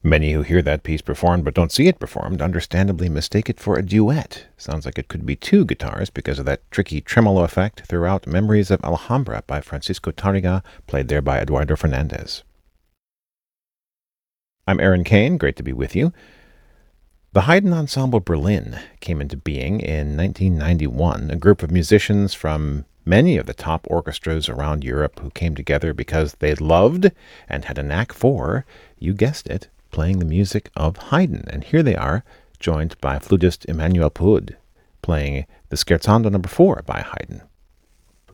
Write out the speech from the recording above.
Many who hear that piece performed but don't see it performed understandably mistake it for a duet. Sounds like it could be two guitars because of that tricky tremolo effect throughout Memories of Alhambra by Francisco Tarriga, played there by Eduardo Fernandez. I'm Aaron Kane, great to be with you. The Haydn Ensemble Berlin came into being in 1991, a group of musicians from many of the top orchestras around Europe who came together because they loved and had a knack for, you guessed it, playing the music of Haydn. And here they are, joined by flutist Emmanuel Poud, playing the Scherzando No. 4 by Haydn.